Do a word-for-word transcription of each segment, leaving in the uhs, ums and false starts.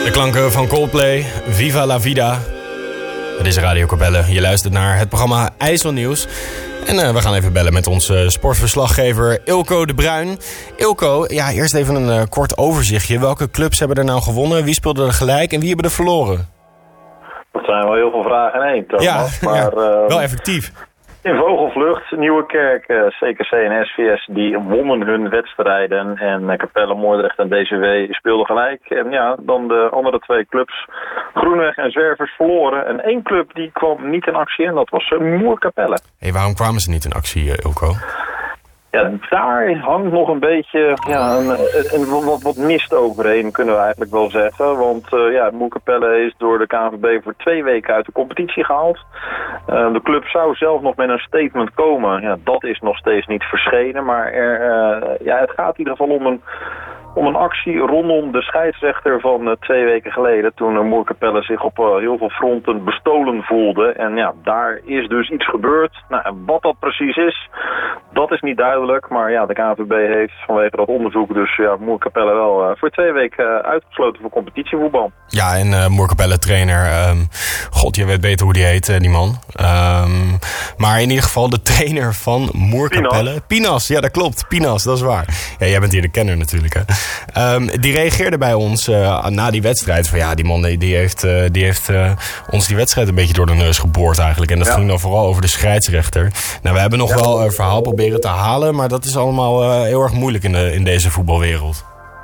De klanken van Coldplay, Viva la Vida. Het is Radio Capelle. Je luistert naar het programma IJsselnieuws. En uh, we gaan even bellen met onze sportverslaggever Ilko de Bruin. Ilko, ja, eerst even een uh, kort overzichtje. Welke clubs hebben er nou gewonnen? Wie speelde er gelijk en wie hebben er verloren? Dat zijn wel heel veel vragen in één, Thomas. Ja, maar, ja, uh, wel effectief. In Vogelvlucht, Nieuwekerk, uh, C K C en S V S, die wonnen hun wedstrijden. En uh, Capelle, Moordrecht en D C W speelden gelijk. En ja, dan de andere twee clubs, Groenweg en Zwervers, verloren. En één club die kwam niet in actie en dat was uh, Moerkapelle. Hey, waarom kwamen ze niet in actie, uh, Ilko? Ja, daar hangt nog een beetje ja, een, een, wat, wat mist overheen, kunnen we eigenlijk wel zeggen. Want uh, ja, Moerkapelle is door de K N V B voor twee weken uit de competitie gehaald. Uh, de club zou zelf nog met een statement komen. Ja, dat is nog steeds niet verschenen. Maar er, uh, ja, het gaat in ieder geval om een, om een actie rondom de scheidsrechter van uh, twee weken geleden. Toen uh, Moerkapelle zich op uh, heel veel fronten bestolen voelde. En ja, daar is dus iets gebeurd. Nou, wat dat precies is, dat is niet duidelijk. Maar ja, de K N V B heeft vanwege dat onderzoek dus ja, Moerkapelle wel uh, voor twee weken uh, uitgesloten voor competitievoetbal. Ja, en uh, Moerkapelle trainer, um, god, je weet beter hoe die heet, uh, die man. Um, maar in ieder geval de trainer van Moerkapelle. Pinas. Pinas, ja dat klopt. Pinas, dat is waar. Ja, jij bent hier de kenner natuurlijk, hè. Um, die reageerde bij ons uh, na die wedstrijd van ja, die man die, die heeft, uh, die heeft uh, ons die wedstrijd een beetje door de neus geboord eigenlijk. En dat ja. ging dan vooral over de scheidsrechter. Nou, we hebben nog ja. wel een verhaal proberen te halen, maar dat is allemaal uh, heel erg moeilijk in, de, in deze voetbalwereld.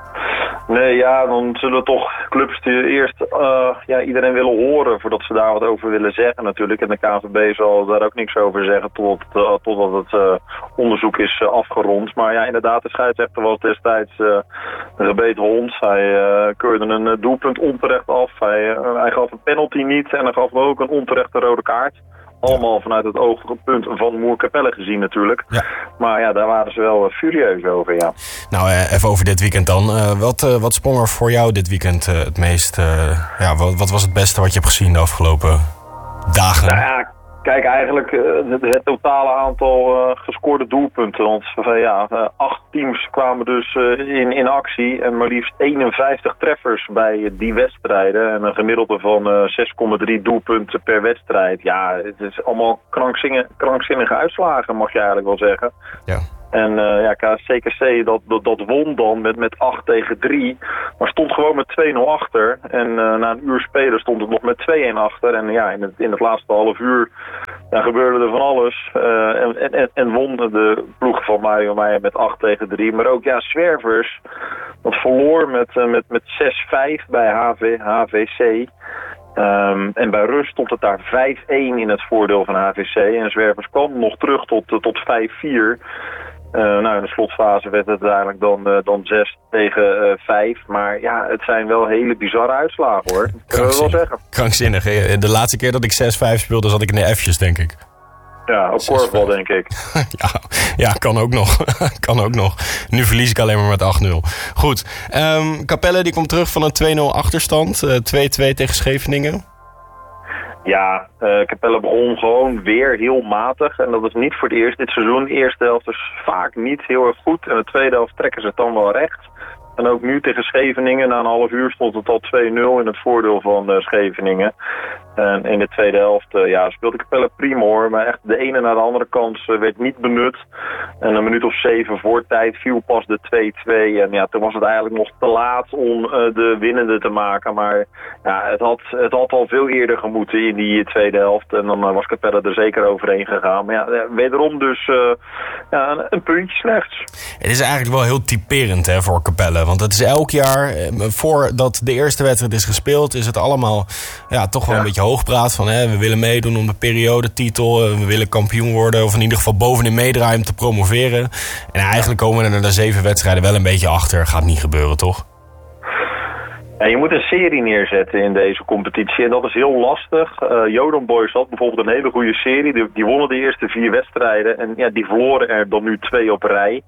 Nee, ja, dan zullen toch clubs die eerst uh, ja, iedereen willen horen voordat ze daar wat over willen zeggen natuurlijk. En de K N V B zal daar ook niks over zeggen tot, uh, totdat het uh, onderzoek is uh, afgerond. Maar ja, inderdaad, de scheidsrechter was destijds uh, een gebeten hond. Hij uh, keurde een uh, doelpunt onterecht af. Hij, uh, hij gaf een penalty niet en hij gaf ook een onterechte rode kaart. Allemaal vanuit het oogpunt van Moerkapelle gezien natuurlijk. Ja. Maar ja, daar waren ze wel uh, furieus over, ja. Nou, uh, even over dit weekend dan. Uh, wat, uh, wat sprong er voor jou dit weekend uh, het meest? Uh, ja, wat, wat was het beste wat je hebt gezien de afgelopen dagen? Nou ja, kijk, eigenlijk uh, het, het totale aantal uh, gescoorde doelpunten. Want uh, ja, uh, acht teams kwamen dus uh, in, in actie. En maar liefst eenenvijftig treffers bij uh, die wedstrijden. En een gemiddelde van uh, zes komma drie doelpunten per wedstrijd. Ja, het is allemaal krankzinnige, krankzinnige uitslagen, mag je eigenlijk wel zeggen. Ja. En uh, ja, C K C dat, dat, dat won dan met, met acht tegen drie. Maar stond gewoon met twee nul achter. En uh, na een uur spelen stond het nog met twee-een achter. En ja, in het, in het laatste half uur ja, gebeurde er van alles. Uh, en, en, en won de ploeg van Mario Meijer met acht tegen drie. Maar ook ja, Zwervers, dat verloor met, uh, met, met zes vijf bij H V, H V C. Um, en bij rust stond het daar vijf-een in het voordeel van H V C. En Zwervers kwam nog terug tot, tot vijf vier. Uh, nou, in de slotfase werd het uiteindelijk dan, uh, dan zes tegen vijf. Maar ja, het zijn wel hele bizarre uitslagen, hoor. Dat kunnen we wel zeggen. Krankzinnig. De laatste keer dat ik zes vijf speelde, zat ik in de F'jes, denk ik. Ja, op korfbal, denk ik. ja, ja, kan ook nog. kan ook nog. Nu verlies ik alleen maar met acht nul. Goed. Um, Capelle die komt terug van een twee nul achterstand. Uh, twee-twee tegen Scheveningen. Ja, uh, Capelle begon gewoon weer heel matig. En dat is niet voor het eerst dit seizoen. De eerste helft is vaak niet heel erg goed. En de tweede helft trekken ze het dan wel recht. En ook nu tegen Scheveningen, na een half uur stond het al twee nul in het voordeel van uh, Scheveningen. En in de tweede helft uh, ja, speelde Capelle prima, hoor. Maar echt de ene naar de andere kans uh, werd niet benut. En een minuut of zeven voor tijd viel pas de twee-twee. En ja, toen was het eigenlijk nog te laat om uh, de winnende te maken. Maar ja, het had, het had al veel eerder gemoeten in die tweede helft. En dan uh, was Capelle er zeker overheen gegaan. Maar ja, wederom dus uh, ja, een, een puntje slechts. Het is eigenlijk wel heel typerend, hè, voor Capelle. Want het is elk jaar, voordat de eerste wedstrijd is gespeeld, is het allemaal ja, toch wel ja. een beetje hoogpraat van hè, we willen meedoen om de periodetitel, we willen kampioen worden of in ieder geval bovenin meedraaien om te promoveren. En eigenlijk komen we er na zeven wedstrijden wel een beetje achter. Gaat niet gebeuren, toch? Ja, je moet een serie neerzetten in deze competitie en dat is heel lastig. Uh, Jodan Boys had bijvoorbeeld een hele goede serie. Die, die wonnen de eerste vier wedstrijden en ja, die verloren er dan nu twee op rij.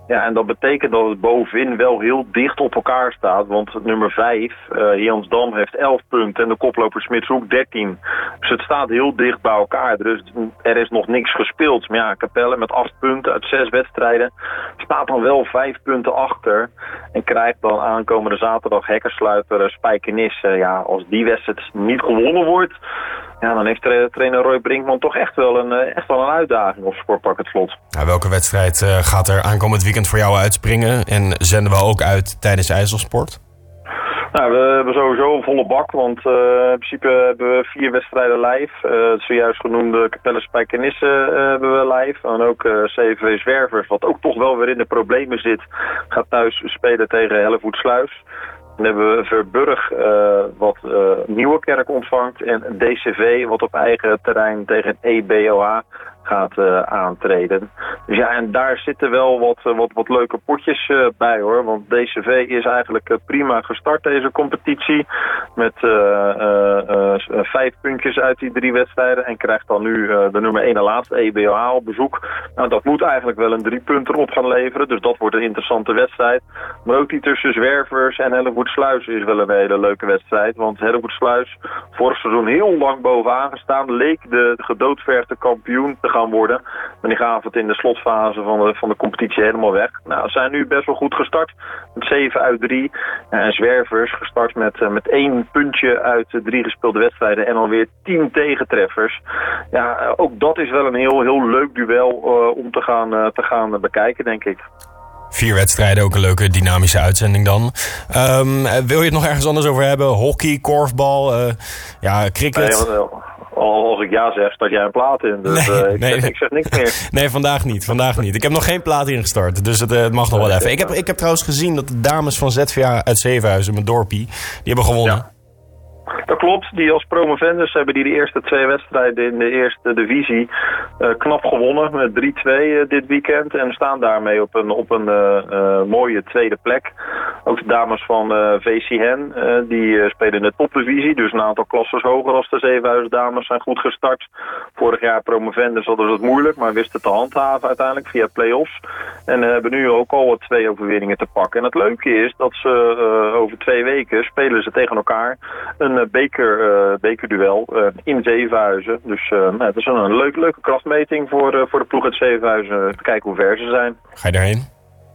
Ja, en dat betekent dat het bovenin wel heel dicht op elkaar staat. Want nummer vijf, uh, Jansdam, heeft elf punten en de koploper Smitshoek dertien. Dus het staat heel dicht bij elkaar. Dus er is nog niks gespeeld. Maar ja, Capelle met acht punten uit zes wedstrijden staat dan wel vijf punten achter. En krijgt dan aankomende zaterdag Hekkersluiter uh, Spijkenisse. Uh, ja, als die wedstrijd niet gewonnen wordt, ja, dan heeft tra- trainer Roy Brinkman toch echt wel een, uh, echt wel een uitdaging op Sportpark Het Slot. Nou, welke wedstrijd uh, gaat er aankomend weekend voor jou uitspringen? En zenden we ook uit tijdens IJsselsport? Nou, we hebben sowieso een volle bak, want uh, in principe hebben we vier wedstrijden live. Uh, het zojuist genoemde Capelle Spijkenisse uh, hebben we live. En ook uh, C V Zwervers, wat ook toch wel weer in de problemen zit, gaat thuis spelen tegen Hellevoetsluis. Dan hebben we Verburg, uh, wat uh, Nieuwekerk ontvangt. En D C V, wat op eigen terrein tegen E B O H gaat uh, aantreden. Dus ja, en daar zitten wel wat, uh, wat, wat leuke potjes uh, bij, hoor. Want D C V is eigenlijk uh, prima gestart, deze competitie. Met uh, uh, uh, vijf puntjes uit die drie wedstrijden. En krijgt dan nu uh, de nummer één en laatste, E B O H, op bezoek. Nou, dat moet eigenlijk wel een drie punter op gaan leveren. Dus dat wordt een interessante wedstrijd. Maar ook die tussen Zwervers en Hellevoetsluis is wel een hele leuke wedstrijd. Want Hellevoetsluis, vorig seizoen heel lang bovenaan gestaan, leek de gedoodverfde kampioen te gaan worden. Maar die gaven het in de slotfase van de, van de competitie helemaal weg. Nou, ze zijn nu best wel goed gestart. Met zeven uit drie. En Zwervers gestart met, uh, met één puntje uit uh, drie gespeelde wedstrijden. En alweer tien tegentreffers. Ja, uh, ook dat is wel een heel, heel leuk duel uh, om te gaan, uh, te gaan uh, bekijken, denk ik. Vier wedstrijden, ook een leuke dynamische uitzending dan. Um, wil je het nog ergens anders over hebben? Hockey, korfbal, uh, ja, cricket? Nee, als ik ja zeg, start jij een plaat in. Dus nee, uh, ik, nee, zeg, ik zeg niks meer. Nee, vandaag niet. Vandaag niet. Ik heb nog geen plaat ingestart, dus het, uh, het mag nog wel even. Ik heb, ik heb trouwens gezien dat de dames van Z V A uit Zevenhuizen, mijn dorpie, die hebben gewonnen. Ja. Dat klopt, die als promovendus hebben die de eerste twee wedstrijden in de eerste divisie uh, knap gewonnen met drie twee uh, dit weekend. En staan daarmee op een, op een uh, uh, mooie tweede plek. Ook de dames van uh, V C Hen, uh, die uh, spelen in de topdivisie. Dus een aantal klassen hoger als de Zevenhuizen dames zijn goed gestart. Vorig jaar promovendus hadden ze het moeilijk, maar wisten het te handhaven uiteindelijk via play-offs. En uh, hebben nu ook al twee overwinningen te pakken. En het leuke is dat ze uh, over twee weken spelen ze tegen elkaar een uh, beker, uh, bekerduel uh, in Zevenhuizen. Dus uh, nou, het is een, een leuk, leuke krachtmeting voor, uh, voor de ploeg uit Zevenhuizen. Te kijken hoe ver ze zijn. Ga je daarheen?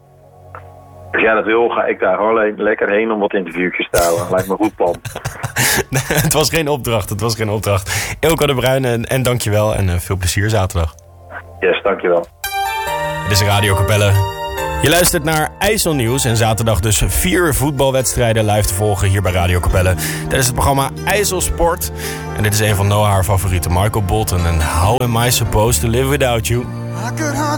Als jij dat wil, ga ik daar alleen lekker heen om wat interviewtjes te houden. Lijkt me een goed plan. Het was geen opdracht, het was geen opdracht. Eelco de Bruin, en, en dankjewel en uh, veel plezier zaterdag. Yes, dankjewel. Dit is Radio Capelle. Je luistert naar IJsselnieuws en zaterdag dus vier voetbalwedstrijden live te volgen hier bij Radio Capelle. Tijdens het programma IJsselsport. En dit is een van Noah haar favorieten, Michael Bolton en How Am I Supposed to Live Without You?